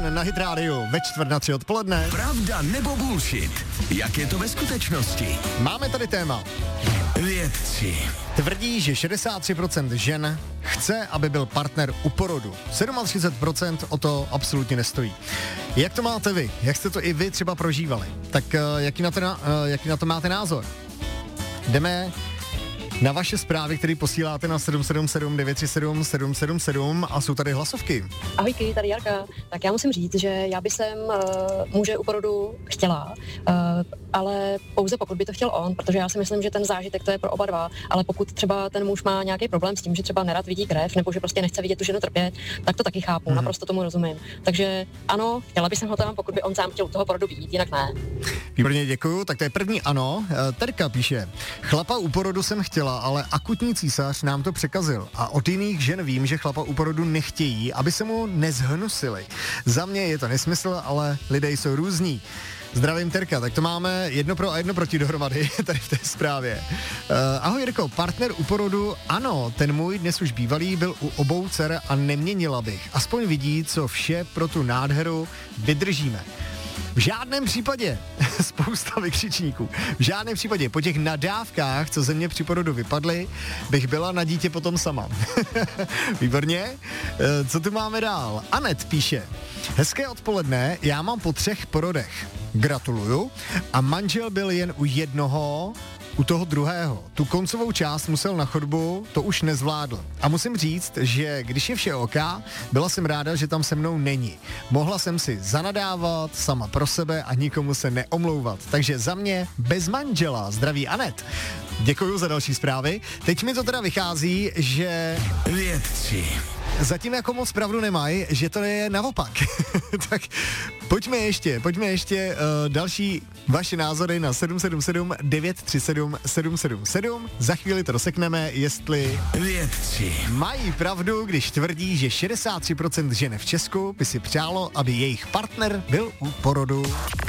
Gun na Hit Radio ve 2:45 odpoledne. Pravda nebo bullshit? Jak je to ve skutečnosti? Máme tady téma. Vědci Tvrdí, že 63% žen chce, aby byl partner u porodu. 37% o to absolutně nestojí. Jak to máte vy? Jak jste to i vy třeba prožívali? Tak jaký na to máte názor? Jdeme na vaše zprávy, které posíláte na 777 937 777 a jsou tady hlasovky. Ahojky, tady Jarka. Tak já musím říct, že já bych muže u porodu chtěla, ale pouze pokud by to chtěl on, protože já si myslím, že ten zážitek to je pro oba dva, ale pokud třeba ten muž má nějaký problém s tím, že třeba nerad vidí krev nebo že prostě nechce vidět tu ženu trpět, tak to taky chápu, naprosto tomu rozumím. Takže ano, chtěla bych ho tam, pokud by on sám chtěl u toho porodu být, jinak ne. Výborně, děkuju. Tak to je první ano. Terka píše: chlapa u porodu jsem chtěla, ale akutní císař nám to překazil a od jiných žen vím, že chlapa u porodu nechtějí, aby se mu nezhnusili. Za mě je to nesmysl, ale lidé jsou různí. Zdravím, Terka, tak to máme 1 pro a 1 proti dohromady tady v té zprávě. Ahoj Jirko, partner u porodu, ano, ten můj dnes už bývalý byl u obou dcer a neměnila bych. Aspoň vidí, co vše pro tu nádheru vydržíme. V žádném případě, spousta vykřičníků, v žádném případě po těch nadávkách, co ze mě při porodu vypadly, bych byla na dítě potom sama. Výborně. Co tu máme dál? Anet píše: hezké odpoledne, já mám po 3 porodech. Gratuluju. A manžel byl jen u jednoho, u toho druhého. Tu koncovou část musel na chodbu, to už nezvládl. A musím říct, že když je vše OK, byla jsem ráda, že tam se mnou není. Mohla jsem si zanadávat sama pro sebe a nikomu se neomlouvat. Takže za mě bez manžela. Zdraví Anet. Děkuju za další zprávy. Teď mi to teda vychází, že vědci zatím jako moc pravdu nemají, že to je naopak. Tak pojďme ještě další vaše názory na 777 937 777. Za chvíli to rozsekneme, jestli vědci mají pravdu, když tvrdí, že 63% žen v Česku by si přálo, aby jejich partner byl u porodu.